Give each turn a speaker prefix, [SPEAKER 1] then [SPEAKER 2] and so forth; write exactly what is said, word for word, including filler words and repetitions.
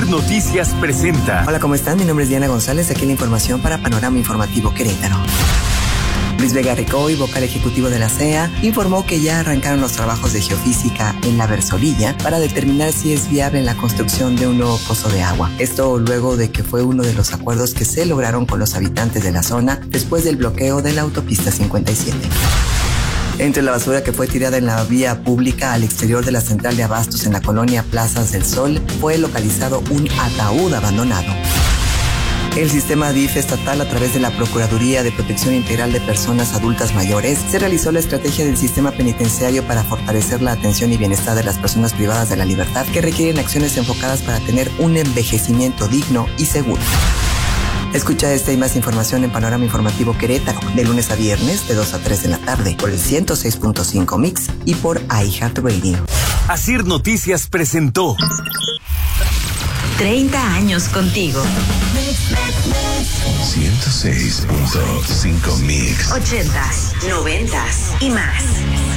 [SPEAKER 1] Noticias presenta.
[SPEAKER 2] Hola, ¿cómo están? Mi nombre es Diana González, aquí la información para Panorama Informativo Querétaro. Luis Vega Ricoy, vocal ejecutivo de la C E A, informó que ya arrancaron los trabajos de geofísica en la Versolilla para determinar si es viable la construcción de un nuevo pozo de agua. Esto luego de que fue uno de los acuerdos que se lograron con los habitantes de la zona después del bloqueo de la autopista cincuenta y siete. Entre la basura que fue tirada en la vía pública al exterior de la central de abastos en la colonia Plazas del Sol, fue localizado un ataúd abandonado. El sistema D I F estatal, a través de la Procuraduría de Protección Integral de Personas Adultas Mayores, se realizó la estrategia del sistema penitenciario para fortalecer la atención y bienestar de las personas privadas de la libertad que requieren acciones enfocadas para tener un envejecimiento digno y seguro. Escucha esta y más información en Panorama Informativo Querétaro, de lunes a viernes, de dos a tres de la tarde, por el ciento seis punto cinco Mix y por iHeartRadio.
[SPEAKER 1] Asir Noticias presentó
[SPEAKER 3] treinta años contigo.
[SPEAKER 4] ciento seis punto cinco Mix.
[SPEAKER 3] ochentas, noventas y más.